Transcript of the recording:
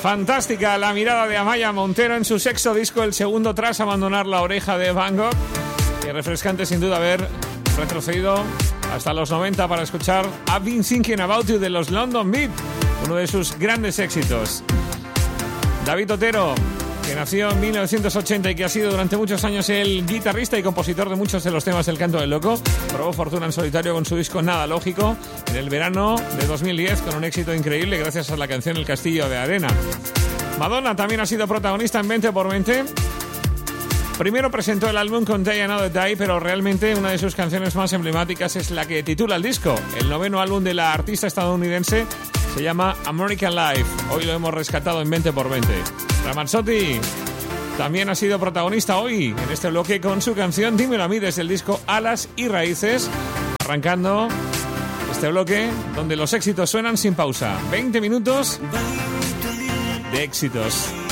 Fantástica la mirada de Amaya Montero en su sexto disco, el segundo tras abandonar La Oreja de Van Gogh. Y refrescante sin duda haber retrocedido hasta los 90 para escuchar I've Been Thinking About You de los London Beat, uno de sus grandes éxitos. David Otero, que nació en 1980 y que ha sido durante muchos años el guitarrista y compositor de muchos de los temas del Canto del Loco, probó fortuna en solitario con su disco Nada Lógico en el verano de 2010 con un éxito increíble gracias a la canción El Castillo de Arena. Madonna también ha sido protagonista en 20 por 20. Primero presentó el álbum con Day Another Day, pero realmente una de sus canciones más emblemáticas es la que titula el disco. El noveno álbum de la artista estadounidense se llama American Life. Hoy lo hemos rescatado en 20 por 20. Ramazzotti también ha sido protagonista hoy en este bloque con su canción Dímelo a mí desde el disco Alas y Raíces, arrancando este bloque donde los éxitos suenan sin pausa. 20 minutos de éxitos.